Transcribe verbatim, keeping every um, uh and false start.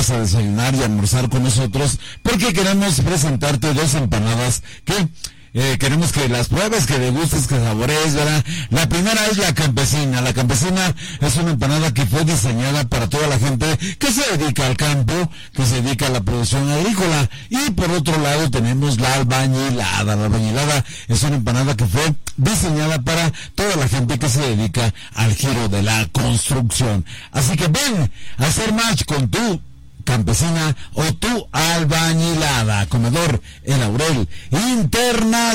vengas a desayunar y almorzar con nosotros, porque queremos presentarte dos empanadas que Eh, queremos que las pruebes, que degustes, que saborees, ¿verdad? La primera es la campesina. La campesina es una empanada que fue diseñada para toda la gente que se dedica al campo, que se dedica a la producción agrícola. Y por otro lado tenemos la albañilada. La albañilada es una empanada que fue diseñada para toda la gente que se dedica al giro de la construcción. Así que ven a hacer match con tu campesina o tu albañilada. Comedor El Laurel Internacional.